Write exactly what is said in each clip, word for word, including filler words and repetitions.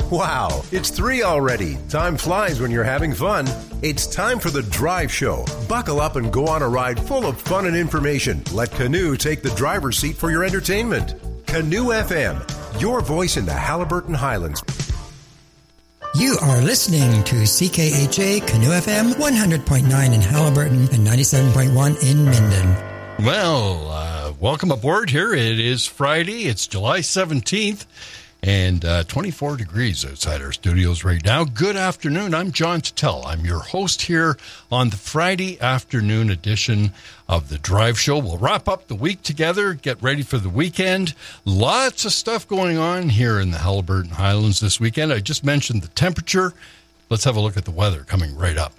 Wow, it's three already. Time flies when you're having fun. It's time for the Drive Show. Buckle up and go on a ride full of fun and information. Let Canoe take the driver's seat for your entertainment. Canoe F M, your voice in the Haliburton Highlands. You are listening to C K H A Canoe F M one hundred point nine in Haliburton and ninety-seven point one in Minden. Well, uh, welcome aboard here. It is Friday. It's July seventeenth. And uh, twenty-four degrees outside our studios right now. Good afternoon. I'm John Tuttle. I'm your host here on the Friday afternoon edition of the Drive Show. We'll wrap up the week together, get ready for the weekend. Lots of stuff going on here in the Haliburton Highlands this weekend. I just mentioned the temperature. Let's have a look at the weather coming right up.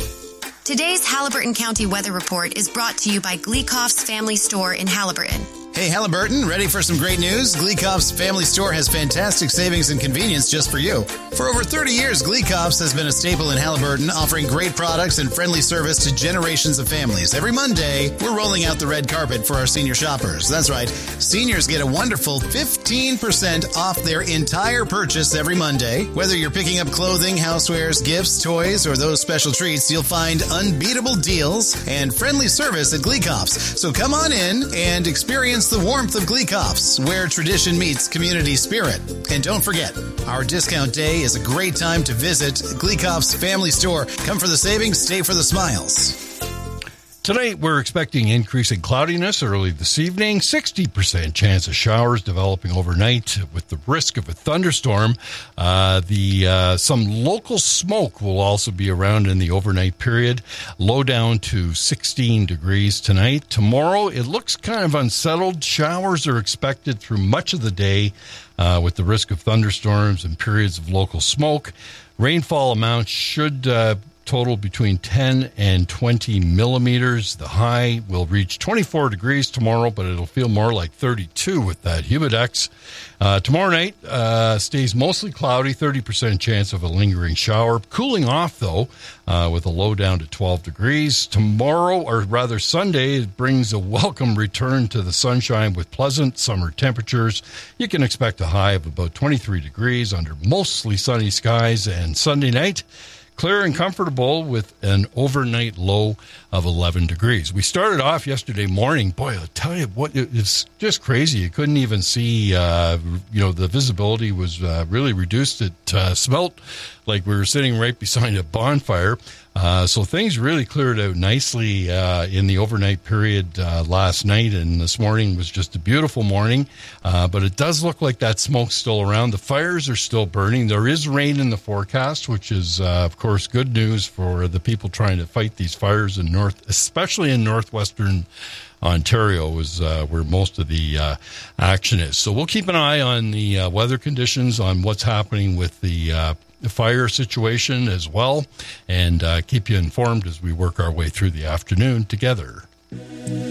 Today's Haliburton County Weather Report is brought to you by Gleekoff's Family Store in Haliburton. Hey, Haliburton, ready for some great news? Gleekoff's Family Store has fantastic savings and convenience just for you. For over thirty years, Gleekoff's has been a staple in Haliburton, offering great products and friendly service to generations of families. Every Monday, we're rolling out the red carpet for our senior shoppers. That's right, seniors get a wonderful fifteen percent off their entire purchase every Monday. Whether you're picking up clothing, housewares, gifts, toys, or those special treats, you'll find unbeatable deals and friendly service at Gleekoff's. So come on in and experience the warmth of Gleekoff's, where tradition meets community spirit. And don't forget, our discount day is a great time to visit Gleekoff's Family Store. Come for the savings, stay for the smiles. Tonight, we're expecting increasing cloudiness early this evening, sixty percent chance of showers developing overnight with the risk of a thunderstorm. Uh, the uh, some local smoke will also be around in the overnight period, low down to sixteen degrees tonight. Tomorrow, it looks kind of unsettled. Showers are expected through much of the day uh, with the risk of thunderstorms and periods of local smoke. Rainfall amounts should uh, total between ten and twenty millimeters. The high will reach twenty-four degrees tomorrow, but it'll feel more like thirty-two with that humidex. Uh, tomorrow night uh, stays mostly cloudy, thirty percent chance of a lingering shower. Cooling off, though, uh, with a low down to twelve degrees. Tomorrow, or rather Sunday, it brings a welcome return to the sunshine with pleasant summer temperatures. You can expect a high of about twenty-three degrees under mostly sunny skies. And Sunday night, clear and comfortable with an overnight low of eleven degrees. We started off yesterday morning. Boy, I'll tell you what, it's just crazy. You couldn't even see, uh, you know, the visibility was uh, really reduced. It uh, smelt like we were sitting right beside a bonfire. Uh, so things really cleared out nicely uh, in the overnight period uh, last night, and this morning was just a beautiful morning. Uh, but it does look like that smoke's still around. The fires are still burning. There is rain in the forecast, which is, uh, of course, good news for the people trying to fight these fires in north, especially in northwestern Ontario, is uh, where most of the uh, action is. So we'll keep an eye on the uh, weather conditions, on what's happening with the uh, the fire situation as well, and uh, keep you informed as we work our way through the afternoon together.